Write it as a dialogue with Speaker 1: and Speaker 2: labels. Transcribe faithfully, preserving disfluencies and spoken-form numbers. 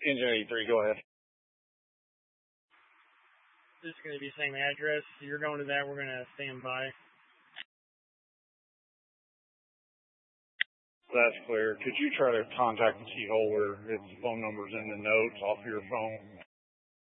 Speaker 1: Engine eighty-three, go ahead.
Speaker 2: This is going to be the same address. You're going to that. We're going to stand by.
Speaker 1: That's clear. Could you try to contact the key holder? His phone number's in the notes off your phone.